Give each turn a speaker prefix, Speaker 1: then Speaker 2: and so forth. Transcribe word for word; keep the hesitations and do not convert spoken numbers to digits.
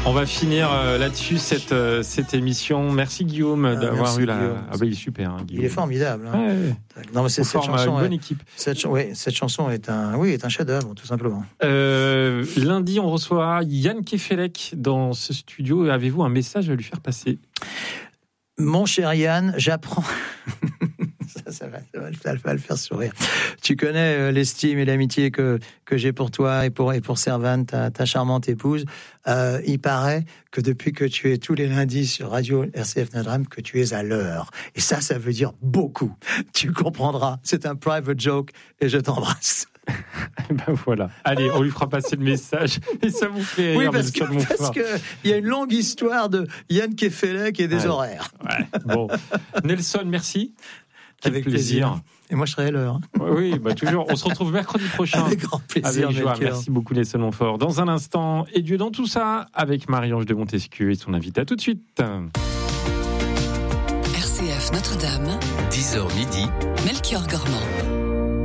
Speaker 1: On va finir euh, là-dessus cette, euh, cette émission. Merci Guillaume ah, d'avoir
Speaker 2: merci,
Speaker 1: eu la.
Speaker 2: Guillaume.
Speaker 1: Ah bah il est super. Hein, Guillaume.
Speaker 2: Il est formidable. Hein.
Speaker 1: Ouais, ouais.
Speaker 2: Non mais c'est, cette chanson.
Speaker 1: Une bonne
Speaker 2: est,
Speaker 1: équipe.
Speaker 2: Cette, ouais, cette chanson est un, oui, est un chef-d'œuvre tout simplement.
Speaker 1: Euh, lundi, on reçoit Yann Kefelec dans ce studio. Avez-vous un message à lui faire passer?
Speaker 2: Mon cher Yann, j'apprends. Ça, ça, va, ça, va, ça va le faire sourire. Tu connais euh, l'estime et l'amitié que, que j'ai pour toi et pour, et pour Servane, ta, ta charmante épouse. Euh, il paraît que depuis que tu es tous les lundis sur Radio R C F Notre-Dame, que tu es à l'heure. Et ça, ça veut dire beaucoup. Tu comprendras. C'est un private joke et je t'embrasse.
Speaker 1: Ben voilà. Allez, on lui fera passer le message et ça vous fait rire.
Speaker 2: Oui, parce que parce que il y a une longue histoire de Yann Kefelec et des
Speaker 1: ouais.
Speaker 2: horaires.
Speaker 1: Ouais. Bon, Nelson, merci. Quel
Speaker 2: Avec
Speaker 1: plaisir.
Speaker 2: plaisir. Et moi, je serai à l'heure.
Speaker 1: Oui, bah toujours. On se retrouve mercredi prochain.
Speaker 2: Avec grand plaisir.
Speaker 1: Avec joie. Merci beaucoup, Nelson Montfort. Dans un instant, et Dieu dans tout ça, avec Marie-Ange de Montesquieu et son invité. À tout de suite.
Speaker 3: R C F Notre-Dame.
Speaker 4: dix heures midi.
Speaker 3: Melchior Gormand.